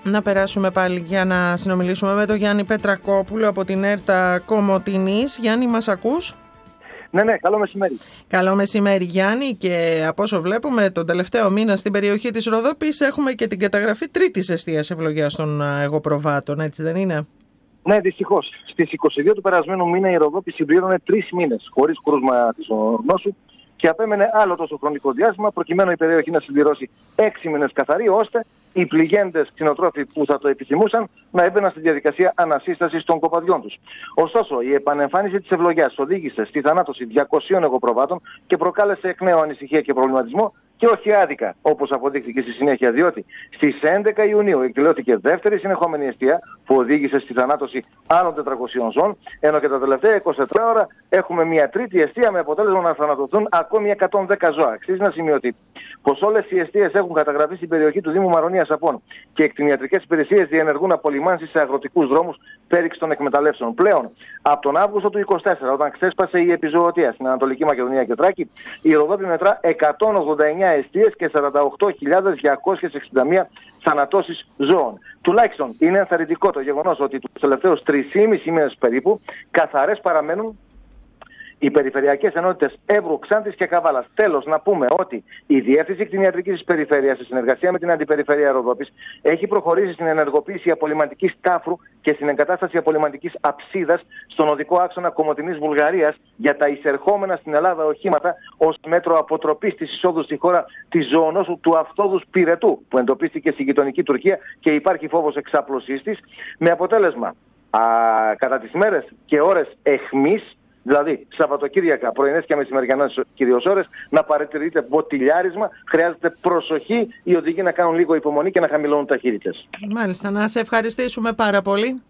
Να περάσουμε πάλι για να συνομιλήσουμε με τον Γιάννη Πετρακόπουλο από την ΕΡΤΑ Κομοτηνής. Γιάννη, μας ακούς? Ναι, καλό μεσημέρι. Καλό μεσημέρι, Γιάννη, και από όσο βλέπουμε τον τελευταίο μήνα στην περιοχή της Ροδόπης έχουμε και την καταγραφή τρίτης εστίας ευλογίας των αιγοπροβάτων, έτσι δεν είναι? Ναι, δυστυχώς. Στις 22 του περασμένου μήνα η Ροδόπη συμπλήρωνε 3 μήνες χωρίς κρούσμα της νόσου και απέμενε άλλο τόσο χρονικό διάστημα προκειμένου η περιοχή να συμπληρώσει 6 μήνες καθαρή, ώστε οι πληγέντες κτηνοτρόφοι που θα το επιθυμούσαν να έμπαιναν στη διαδικασία ανασύστασης των κοπαδιών τους. Ωστόσο, η επανεμφάνιση της ευλογιάς οδήγησε στη θανάτωση 200 αιγοπροβάτων και προκάλεσε εκ νέου ανησυχία και προβληματισμό, και όχι άδικα, όπως αποδείχθηκε στη συνέχεια, διότι στις 11 Ιουνίου εκδηλώθηκε δεύτερη συνεχόμενη εστία που οδήγησε στη θανάτωση άλλων 400 ζώων, ενώ και τα τελευταία 24 ώρα έχουμε μια τρίτη εστία με αποτέλεσμα να θανατωθούν ακόμη 110 ζώα. Αξίζει να σημειωθεί πως όλες οι εστίες έχουν καταγραφεί στην περιοχή του Δήμου Μαρονίας Απών και οι κτηνιατρικές υπηρεσίες διενεργούν απολυμάνσεις σε αγροτικούς δρόμους πέριξ των εκμεταλλεύσεων. Πλέον, από τον Αύγουστο του 2024, όταν ξέσπασε η επιζωοτεία στην Ανατολική Μακεδονία και Θράκη, η Ροδόπη μετρά 189 εστίες και 48.261 θανατώσεις ζώων. Τουλάχιστον είναι ενθαρρυντικό το γεγονός ότι τους τελευταίους 3,5 μήνες περίπου καθαρές παραμένουν οι περιφερειακές ενότητες Εύρου, Ξάνθης και Καβάλας. Τέλος, να πούμε ότι η Διεύθυνση Κτηνιατρικής Περιφέρειας, σε συνεργασία με την Αντιπεριφέρεια Ροδόπης, έχει προχωρήσει στην ενεργοποίηση απολυμαντικής Τάφρου και στην εγκατάσταση απολυμαντικής Αψίδας στον οδικό άξονα Κομοτηνής Βουλγαρίας για τα εισερχόμενα στην Ελλάδα οχήματα ως μέτρο αποτροπής της εισόδου στη χώρα της ζωονόσου του αυτόδους πυρετού, που εντοπίστηκε στη γειτονική Τουρκία και υπάρχει φόβος εξάπλωσής της, με αποτέλεσμα κατά τις μέρες και ώρες εχμής, δηλαδή Σαββατοκύριακα, πρωινές και μεσημεριανές κυρίως ώρες, να παρατηρείται μποτιλιάρισμα. Χρειάζεται προσοχή, οι οδηγοί να κάνουν λίγο υπομονή και να χαμηλώνουν ταχύτητες. Μάλιστα, να σε ευχαριστήσουμε πάρα πολύ.